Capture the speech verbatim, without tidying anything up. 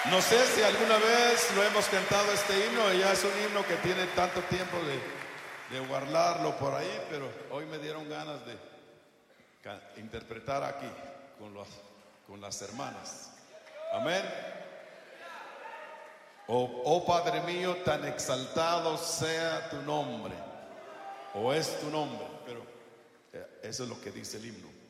No sé si alguna vez lo hemos cantado este himno, y ya es un himno que tiene tanto tiempo de, de guardarlo por ahí, pero hoy me dieron ganas de interpretar aquí con, los, con las hermanas. Amén. Oh, oh Padre mío, tan exaltado sea tu nombre, o es tu nombre, pero eso es lo que dice el himno.